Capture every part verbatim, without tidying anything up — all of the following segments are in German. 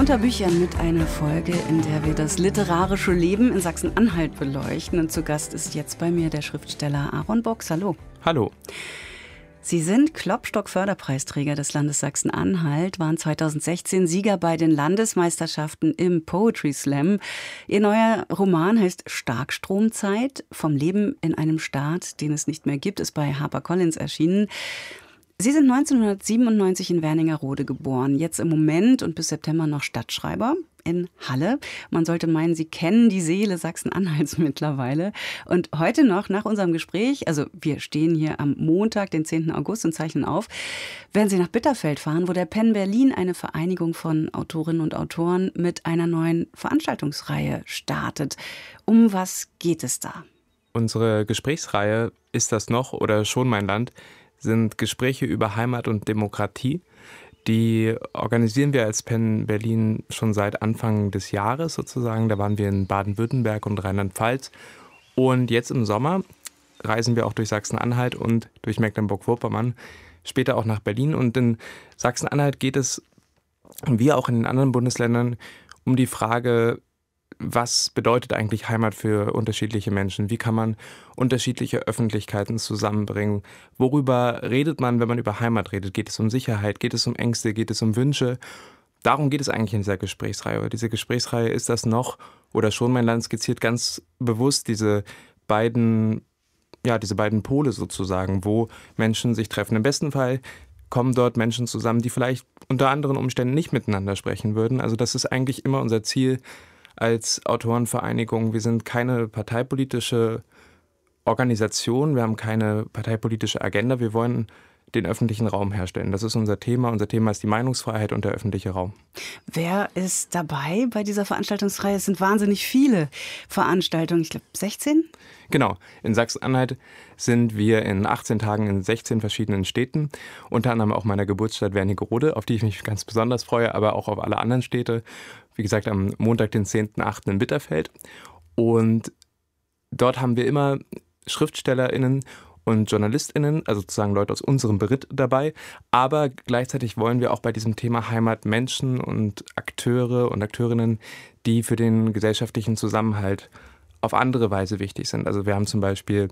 Unter Büchern mit einer Folge, in der wir das literarische Leben in Sachsen-Anhalt beleuchten. Und zu Gast ist jetzt bei mir der Schriftsteller Aaron Box. Hallo. Hallo. Sie sind Klopstock-Förderpreisträger des Landes Sachsen-Anhalt, waren zweitausendsechzehn Sieger bei den Landesmeisterschaften im Poetry Slam. Ihr neuer Roman heißt Starkstromzeit. Vom Leben in einem Staat, den es nicht mehr gibt, ist bei HarperCollins erschienen. Sie sind neunzehnhundertsiebenundneunzig in Wernigerode geboren, jetzt im Moment und bis September noch Stadtschreiber in Halle. Man sollte meinen, Sie kennen die Seele Sachsen-Anhalts mittlerweile. Und heute noch, nach unserem Gespräch, also wir stehen hier am Montag, den zehnten August und zeichnen auf, werden Sie nach Bitterfeld fahren, wo der Penn Berlin, eine Vereinigung von Autorinnen und Autoren, mit einer neuen Veranstaltungsreihe startet. Um was geht es da? Unsere Gesprächsreihe Ist das noch oder schon mein Land? Sind Gespräche über Heimat und Demokratie. Die organisieren wir als Penn Berlin schon seit Anfang des Jahres sozusagen. Da waren wir in Baden-Württemberg und Rheinland-Pfalz. Und jetzt im Sommer reisen wir auch durch Sachsen-Anhalt und durch Mecklenburg-Vorpommern, später auch nach Berlin. Und in Sachsen-Anhalt geht es, wie auch in den anderen Bundesländern, um die Frage, was bedeutet eigentlich Heimat für unterschiedliche Menschen? Wie kann man unterschiedliche Öffentlichkeiten zusammenbringen? Worüber redet man, wenn man über Heimat redet? Geht es um Sicherheit? Geht es um Ängste? Geht es um Wünsche? Darum geht es eigentlich in dieser Gesprächsreihe. Diese Gesprächsreihe Ist das noch oder schon mein Land skizziert ganz bewusst diese beiden, ja, diese beiden Pole sozusagen, wo Menschen sich treffen. Im besten Fall kommen dort Menschen zusammen, die vielleicht unter anderen Umständen nicht miteinander sprechen würden. Also das ist eigentlich immer unser Ziel als Autorenvereinigung. Wir sind keine parteipolitische Organisation, wir haben keine parteipolitische Agenda, wir wollen den öffentlichen Raum herstellen. Das ist unser Thema. Unser Thema ist die Meinungsfreiheit und der öffentliche Raum. Wer ist dabei bei dieser Veranstaltungsreihe? Es sind wahnsinnig viele Veranstaltungen, ich glaube sechzehn? Genau. In Sachsen-Anhalt sind wir in achtzehn Tagen in sechzehn verschiedenen Städten, unter anderem auch meiner Geburtsstadt Wernigerode, auf die ich mich ganz besonders freue, aber auch auf alle anderen Städte. Wie gesagt, am Montag, den zehnten achten in Bitterfeld. Und dort haben wir immer SchriftstellerInnen und JournalistInnen, also sozusagen Leute aus unserem Beritt dabei. Aber gleichzeitig wollen wir auch bei diesem Thema Heimat Menschen und Akteure und Akteurinnen, die für den gesellschaftlichen Zusammenhalt auf andere Weise wichtig sind. Also wir haben zum Beispiel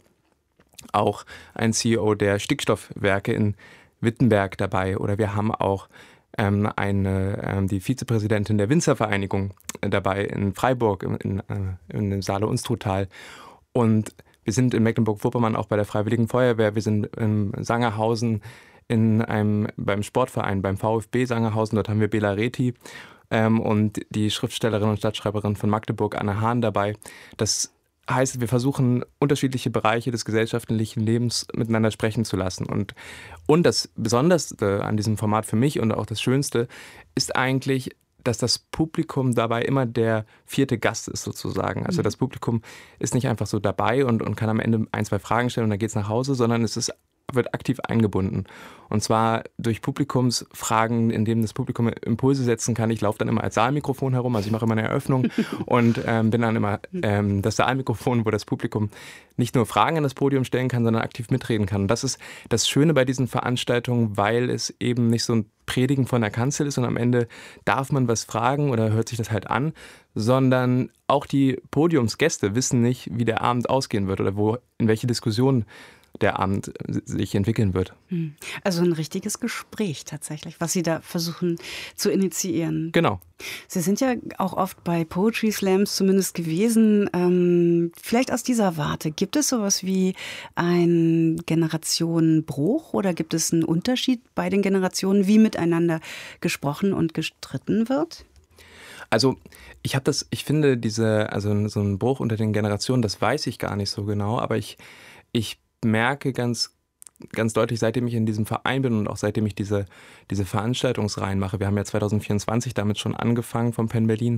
auch einen C E O der Stickstoffwerke in Wittenberg dabei oder wir haben auch ähm, eine, ähm, die Vizepräsidentin der Winzervereinigung dabei in Freiburg, in, in, in dem Saale-Unstruttal. Und wir sind in Mecklenburg-Vorpommern auch bei der Freiwilligen Feuerwehr, wir sind in Sangerhausen in einem, beim Sportverein, beim VfB Sangerhausen, dort haben wir Bela Reti ähm, und die Schriftstellerin und Stadtschreiberin von Magdeburg, Anne Hahn, dabei. Das heißt, wir versuchen, unterschiedliche Bereiche des gesellschaftlichen Lebens miteinander sprechen zu lassen. Und, und das Besonderste an diesem Format für mich und auch das Schönste ist eigentlich, dass das Publikum dabei immer der vierte Gast ist sozusagen. Also das Publikum ist nicht einfach so dabei und, und kann am Ende ein, zwei Fragen stellen und dann geht's nach Hause, sondern es ist, wird aktiv eingebunden. Und zwar durch Publikumsfragen, in denen das Publikum Impulse setzen kann. Ich laufe dann immer als Saalmikrofon herum, also ich mache immer eine Eröffnung und ähm, bin dann immer ähm, das Saalmikrofon, wo das Publikum nicht nur Fragen an das Podium stellen kann, sondern aktiv mitreden kann. Und das ist das Schöne bei diesen Veranstaltungen, weil es eben nicht so ein Predigen von der Kanzel ist und am Ende darf man was fragen oder hört sich das halt an, sondern auch die Podiumsgäste wissen nicht, wie der Abend ausgehen wird oder wo, in welche Diskussion der Abend sich entwickeln wird. Also ein richtiges Gespräch tatsächlich, was Sie da versuchen zu initiieren. Genau. Sie sind ja auch oft bei Poetry Slams zumindest gewesen. Ähm, vielleicht aus dieser Warte, gibt es sowas wie einen Generationenbruch oder gibt es einen Unterschied bei den Generationen, wie miteinander gesprochen und gestritten wird? Also ich habe das, ich finde diese, also so ein Bruch unter den Generationen, das weiß ich gar nicht so genau, aber ich, ich merke ganz, ganz deutlich, seitdem ich in diesem Verein bin und auch seitdem ich diese, diese Veranstaltungsreihen mache, wir haben ja zwanzig vierundzwanzig damit schon angefangen vom Penn Berlin,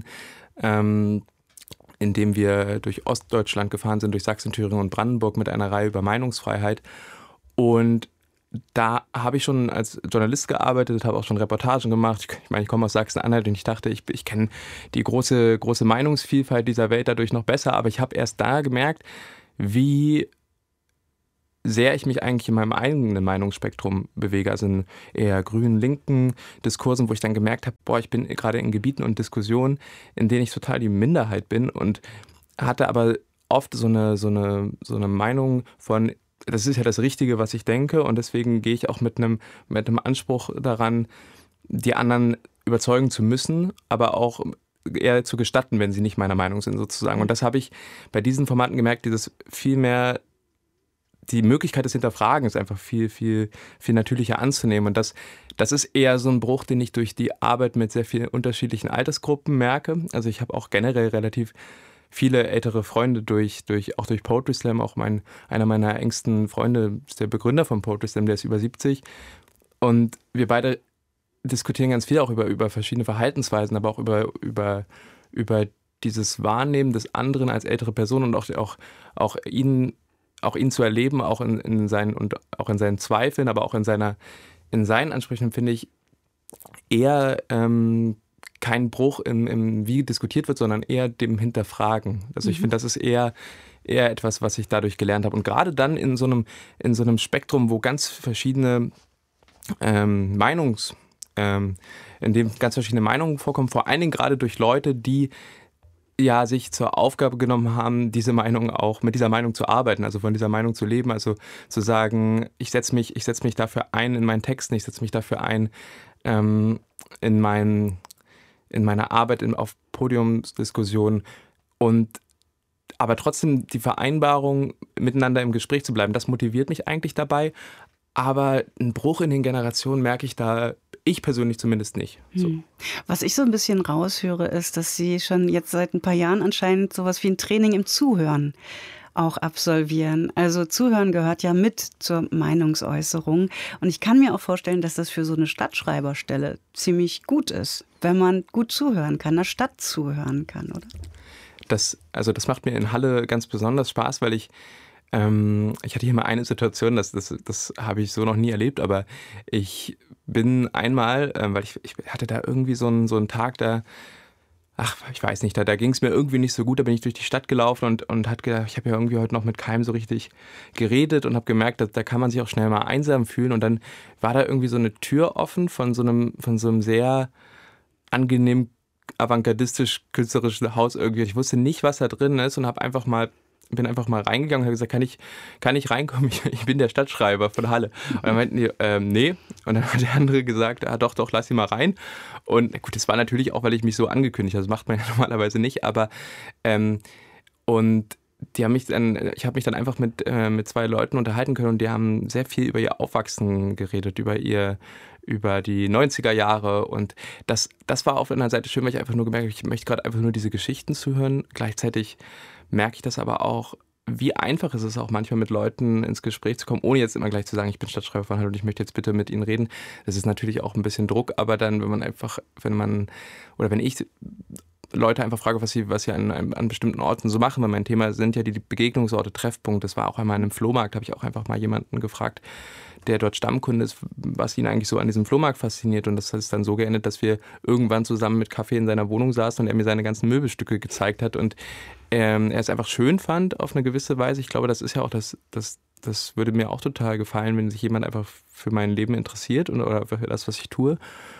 ähm, indem wir durch Ostdeutschland gefahren sind, durch Sachsen, Thüringen und Brandenburg mit einer Reihe über Meinungsfreiheit. Und da habe ich schon als Journalist gearbeitet, habe auch schon Reportagen gemacht. Ich meine, ich komme aus Sachsen-Anhalt und ich dachte, ich, ich kenne die große, große Meinungsvielfalt dieser Welt dadurch noch besser. Aber ich habe erst da gemerkt, wie sehr ich mich eigentlich in meinem eigenen Meinungsspektrum bewege, also in eher grün-linken Diskursen, wo ich dann gemerkt habe, boah, ich bin gerade in Gebieten und Diskussionen, in denen ich total die Minderheit bin und hatte aber oft so eine, so eine, so eine Meinung von, das ist ja das Richtige, was ich denke und deswegen gehe ich auch mit einem, mit einem Anspruch daran, die anderen überzeugen zu müssen, aber auch eher zu gestatten, wenn sie nicht meiner Meinung sind sozusagen. Und das habe ich bei diesen Formaten gemerkt, dieses viel mehr, die Möglichkeit des Hinterfragens einfach viel, viel, viel natürlicher anzunehmen. Und das, das ist eher so ein Bruch, den ich durch die Arbeit mit sehr vielen unterschiedlichen Altersgruppen merke. Also ich habe auch generell relativ viele ältere Freunde durch, durch auch durch Poetry Slam. Auch mein, einer meiner engsten Freunde ist der Begründer von Poetry Slam, der ist über siebzig. Und wir beide diskutieren ganz viel auch über, über verschiedene Verhaltensweisen, aber auch über, über, über dieses Wahrnehmen des anderen als ältere Person und auch, auch, auch, ihn, auch ihn zu erleben, auch in, in seinen, und auch in seinen Zweifeln, aber auch in, seiner, in seinen Ansprüchen, finde ich eher ähm, kein Bruch im, im, wie diskutiert wird, sondern eher dem Hinterfragen. Also ich mhm. finde, das ist eher, eher etwas, was ich dadurch gelernt habe. Und gerade dann in so einem, in so einem Spektrum, wo ganz verschiedene ähm, Meinungs Ähm, in dem ganz verschiedene Meinungen vorkommen, vor allen Dingen gerade durch Leute, die ja sich zur Aufgabe genommen haben, diese Meinung auch mit dieser Meinung zu arbeiten, also von dieser Meinung zu leben, also zu sagen, ich setze mich, ich setze mich dafür ein in meinen Texten, ich setze mich dafür ein ähm, in mein, in meiner Arbeit in, auf Podiumsdiskussionen und aber trotzdem die Vereinbarung, miteinander im Gespräch zu bleiben, das motiviert mich eigentlich dabei. Aber einen Bruch in den Generationen merke ich da, ich persönlich zumindest nicht. So. Hm. Was ich so ein bisschen raushöre, ist, dass Sie schon jetzt seit ein paar Jahren anscheinend sowas wie ein Training im Zuhören auch absolvieren. Also Zuhören gehört ja mit zur Meinungsäußerung. Und ich kann mir auch vorstellen, dass das für so eine Stadtschreiberstelle ziemlich gut ist, wenn man gut zuhören kann, der Stadt zuhören kann, oder? Das, also das macht mir in Halle ganz besonders Spaß, weil ich Ähm, ich hatte hier mal eine Situation, das, das, das habe ich so noch nie erlebt, aber ich bin einmal, ähm, weil ich, ich hatte da irgendwie so einen, so einen Tag, da, ach, ich weiß nicht, da, da ging es mir irgendwie nicht so gut, da bin ich durch die Stadt gelaufen und, und hat gedacht, ich habe ja irgendwie heute noch mit keinem so richtig geredet und habe gemerkt, dass, da kann man sich auch schnell mal einsam fühlen und dann war da irgendwie so eine Tür offen von so einem, von so einem sehr angenehm avantgardistisch-künstlerischen Haus irgendwie. Ich wusste nicht, was da drin ist und habe einfach mal bin einfach mal reingegangen und habe gesagt, kann ich, kann ich reinkommen? Ich, ich bin der Stadtschreiber von Halle. Und dann meinten die, ähm, nee. Und dann hat der andere gesagt, ah, doch, doch, lass sie mal rein. Und gut, das war natürlich auch, weil ich mich so angekündigt habe. Das macht man ja normalerweise nicht. Aber ähm, und die haben mich dann, ich habe mich dann einfach mit, äh, mit zwei Leuten unterhalten können und die haben sehr viel über ihr Aufwachsen geredet, über ihr über die neunziger Jahre und das, das war auf einer Seite schön, weil ich einfach nur gemerkt habe, ich möchte gerade einfach nur diese Geschichten zuhören. Gleichzeitig merke ich das aber auch, wie einfach ist es auch manchmal mit Leuten ins Gespräch zu kommen, ohne jetzt immer gleich zu sagen, ich bin Stadtschreiber von Halle und ich möchte jetzt bitte mit Ihnen reden. Das ist natürlich auch ein bisschen Druck, aber dann, wenn man einfach, wenn man, oder wenn ich Leute einfach frage, was sie, was sie an, an bestimmten Orten so machen, weil mein Thema sind ja die Begegnungsorte, Treffpunkte. Das war auch einmal in einem Flohmarkt, habe ich auch einfach mal jemanden gefragt, der dort Stammkunde ist, was ihn eigentlich so an diesem Flohmarkt fasziniert. Und das ist dann so geendet, dass wir irgendwann zusammen mit Kaffee in seiner Wohnung saßen und er mir seine ganzen Möbelstücke gezeigt hat und ähm, er es einfach schön fand auf eine gewisse Weise. Ich glaube, das ist ja auch das, das, das würde mir auch total gefallen, wenn sich jemand einfach für mein Leben interessiert und, oder für das, was ich tue.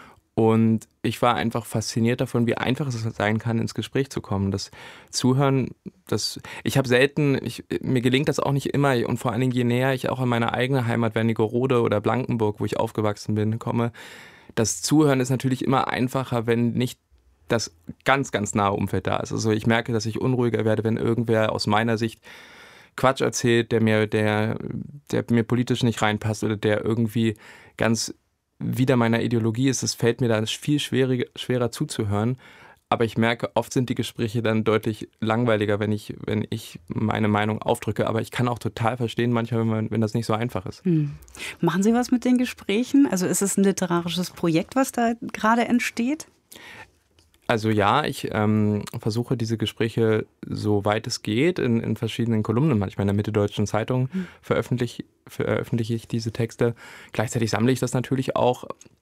Und ich war einfach fasziniert davon, wie einfach es sein kann, ins Gespräch zu kommen. Das Zuhören, das, ich habe selten, ich, mir gelingt das auch nicht immer und vor allen Dingen je näher ich auch an meine eigene Heimat Wernigerode oder Blankenburg, wo ich aufgewachsen bin, komme, das Zuhören ist natürlich immer einfacher, wenn nicht das ganz, ganz nahe Umfeld da ist. Also ich merke, dass ich unruhiger werde, wenn irgendwer aus meiner Sicht Quatsch erzählt, der mir, der, der mir politisch nicht reinpasst oder der irgendwie ganz wieder meiner Ideologie ist, es fällt mir da viel schwieriger, schwerer zuzuhören. Aber ich merke, oft sind die Gespräche dann deutlich langweiliger, wenn ich, wenn ich meine Meinung aufdrücke. Aber ich kann auch total verstehen, manchmal, wenn, man, wenn das nicht so einfach ist. Hm. Machen Sie was mit den Gesprächen? Also ist es ein literarisches Projekt, was da gerade entsteht? Also ja, ich ähm, versuche diese Gespräche, so weit es geht, in, in verschiedenen Kolumnen, manchmal in der Mitteldeutschen Zeitung mhm. veröffentliche, veröffentliche ich diese Texte. Gleichzeitig sammle ich das natürlich auch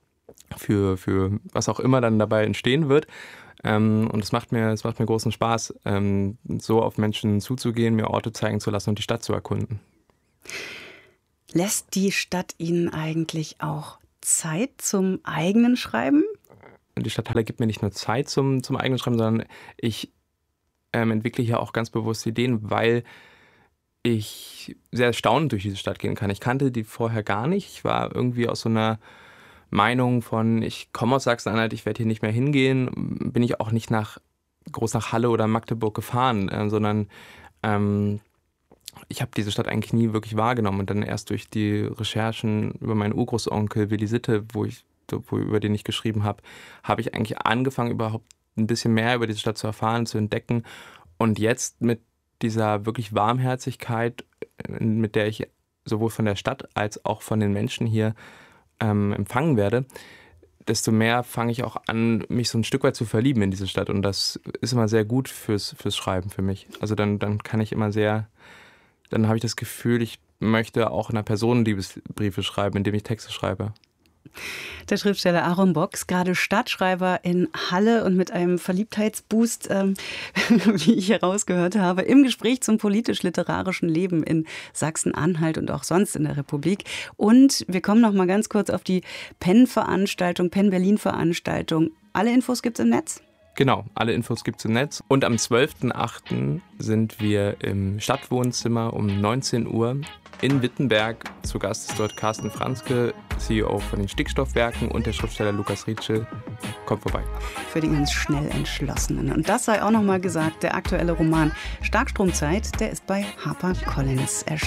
für, für was auch immer dann dabei entstehen wird. Ähm, und es macht mir, es macht mir großen Spaß, ähm, so auf Menschen zuzugehen, mir Orte zeigen zu lassen und die Stadt zu erkunden. Lässt die Stadt Ihnen eigentlich auch Zeit zum eigenen Schreiben? Die Stadt Halle gibt mir nicht nur Zeit zum, zum eigenen Schreiben, sondern ich ähm, entwickle hier auch ganz bewusst Ideen, weil ich sehr erstaunt durch diese Stadt gehen kann. Ich kannte die vorher gar nicht. Ich war irgendwie aus so einer Meinung von, ich komme aus Sachsen-Anhalt, ich werde hier nicht mehr hingehen, bin ich auch nicht nach groß nach Halle oder Magdeburg gefahren, äh, sondern ähm, ich habe diese Stadt eigentlich nie wirklich wahrgenommen. Und dann erst durch die Recherchen über meinen Urgroßonkel Willi Sitte, wo ich, wo, über den ich geschrieben habe, habe ich eigentlich angefangen, überhaupt ein bisschen mehr über diese Stadt zu erfahren, zu entdecken. Und jetzt mit dieser wirklich Warmherzigkeit, mit der ich sowohl von der Stadt als auch von den Menschen hier ähm, empfangen werde, desto mehr fange ich auch an, mich so ein Stück weit zu verlieben in diese Stadt. Und das ist immer sehr gut fürs, fürs Schreiben für mich. Also dann, dann kann ich immer sehr, dann habe ich das Gefühl, ich möchte auch einer Person Liebesbriefe schreiben, indem ich Texte schreibe. Der Schriftsteller Aaron Box, gerade Stadtschreiber in Halle und mit einem Verliebtheitsboost, ähm, wie ich herausgehört habe, im Gespräch zum politisch-literarischen Leben in Sachsen-Anhalt und auch sonst in der Republik. Und wir kommen noch mal ganz kurz auf die Penn-Veranstaltung, Penn-Berlin-Veranstaltung. Alle Infos gibt's im Netz? Genau, alle Infos gibt's im Netz. Und am zwölften achten sind wir im Stadtwohnzimmer um neunzehn Uhr in Wittenberg. Zu Gast ist dort Carsten Franzke, C E O von den Stickstoffwerken, und der Schriftsteller Lukas Rietschel. Kommt vorbei. Für die ganz schnell Entschlossenen. Und das sei auch noch mal gesagt, der aktuelle Roman Starkstromzeit, der ist bei HarperCollins erschienen.